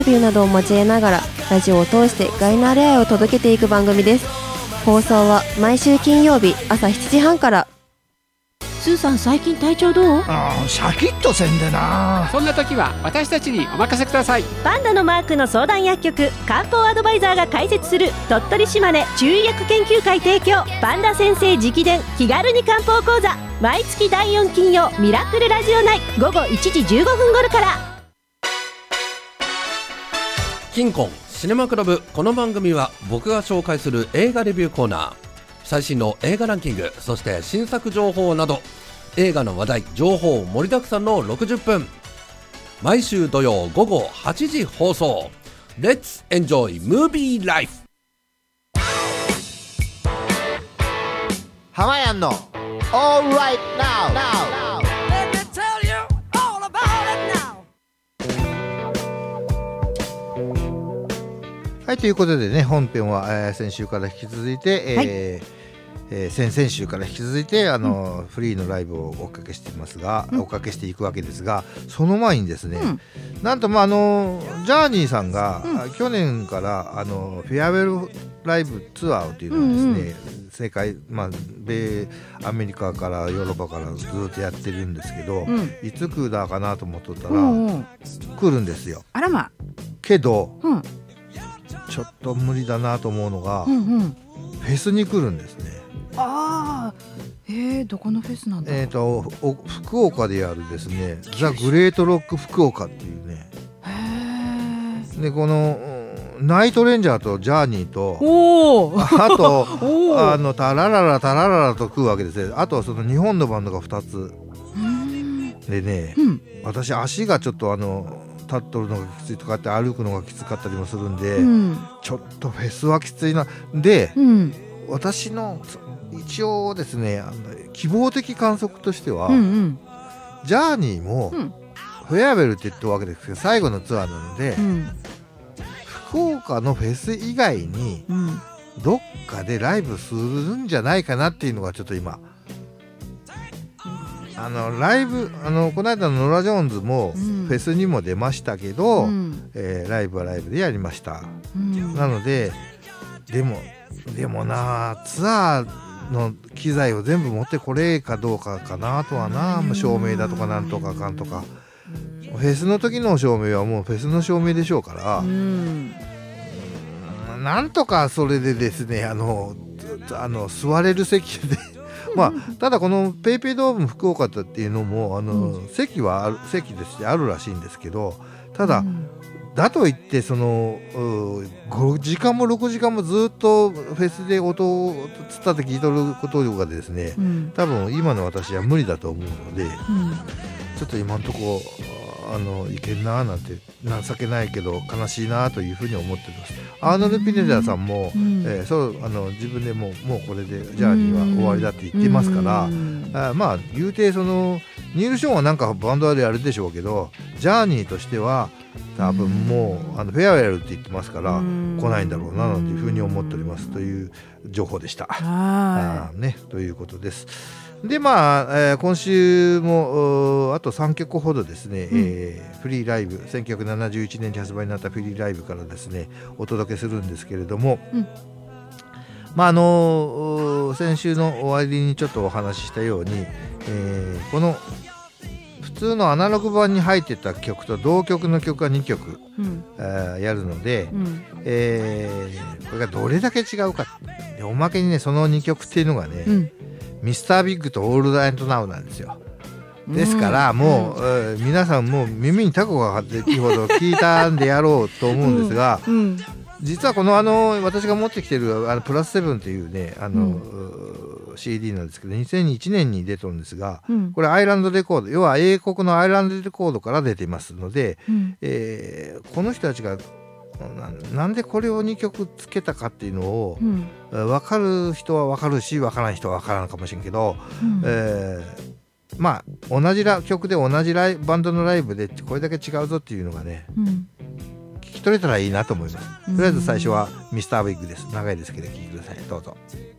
ビューなどを交えながらラジオを通してガイナーレ愛を届けていく番組です。放送は毎週金曜日朝7時半から。 スーさん、最近体調どう？ シャキッとせんでな。 そんな時は私たちにお任せください。 パンダのマークの相談薬局、漢方アドバイザーが開設する鳥取島根中医薬研究会提供、パンダ先生直伝気軽に漢方講座、毎月第4金曜ミラクルラジオ内午後1時15分頃から。 キンコンシネマクラブ。この番組は僕が紹介する映画レビューコーナー、最新の映画ランキング、そして新作情報など映画の話題情報盛りだくさんの60分、毎週土曜午後8時放送。 Let's enjoy movie life。 ハワイアンの All right now。はい、ということでね、本編は、先週から引き続いて、先々週から引き続いてフリーのライブを追っかけしていますが、追っかけしていくわけですが、その前にですね、なんとジャーニーさんが、去年からフェアウェルライブツアーというのをですね、世界、米アメリカからヨーロッパからずっとやってるんですけど、いつ来るだかなと思っとったら、来るんですよ。 あらま。 けど、ちょっと無理だなと思うのが、フェスに来るんですね。 どこのフェスなんだ。 福岡でやるですね、ザ・グレートロック福岡っていうね。でこのナイトレンジャーとジャーニーと、あとタラララタラララと来るわけですね。あとその日本のバンドが2つでね、私足がちょっと立っとるのがきついとかって歩くのがきつかったりもするんで、ちょっとフェスはきついな。で、私の一応ですね、希望的観測としては、ジャーニーも、フェアウェルって言ったわけですけど最後のツアーなので、福岡のフェス以外に、どっかでライブするんじゃないかなっていうのがちょっと今ライブこの間のノラ・ジョーンズもフェスにも出ましたけど、ライブはライブでやりました、なのででもな、ツアーの機材を全部持ってこれかどうかかなとはな、照明だとかなんとかかんとか、フェスの時の照明はもうフェスの照明でしょうから、なんとかそれでですね、座れる席でただこのペイペイドーム福岡っていうのも席は席としてあるらしいんですけど、ただ、だといってその5時間も6時間もずっとフェスで音をつったって聞いとることがですね、多分今の私は無理だと思うので、ちょっと今のとこいけんなーなんて情けないけど悲しいなというふうに思ってます。アーノルド・ピネダーさんも、自分でもうこれでジャーニーは終わりだって言ってますから、言うてニール・ショーンはなんかバンドでやるでしょうけど、ジャーニーとしては多分もうフェアウェルって言ってますから来ないんだろうななんていうふうに思っておりますという情報でした。ということです。で今週もあと3曲ほどですね、フリーライブ、1971年に発売になったフリーライブからですねお届けするんですけれども、先週の終わりにちょっとお話ししたように、この普通のアナログ版に入ってた曲と同曲の曲が2曲、やるので、これがどれだけ違うか。でおまけにね、その2曲っていうのがね、ミスタービッグとオールライトナウなんですよ。ですからもう、皆さんもう耳にタコが張ってきほど聞いたんでやろうと思うんですが、実はこの私が持ってきてるプラスセブンっていうねCD なんですけど、2001年に出てるんですが、これアイランドレコード、要は英国のアイランドレコードから出ていますので、この人たちがなんでこれを2曲つけたかっていうのを、分かる人は分かるし分からない人は分からんかもしれんけど、同じ曲で同じバンドのライブでこれだけ違うぞっていうのがね、聞き取れたらいいなと思います。とりあえず最初はミスタービッグです。長いですけど聞いてください。どうぞ。